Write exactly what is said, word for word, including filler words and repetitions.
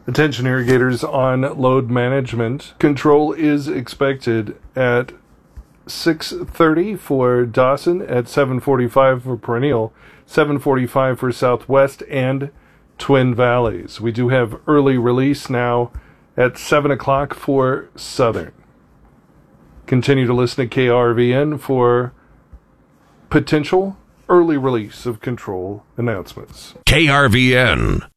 Attention irrigators on load management. Control is expected at six thirty for Dawson, at seven forty-five for Perennial, seven forty-five for Southwest and Twin Valleys. We do have early release now at seven o'clock for Southern. Continue to listen to K R V N for potential early release of control announcements. K R V N,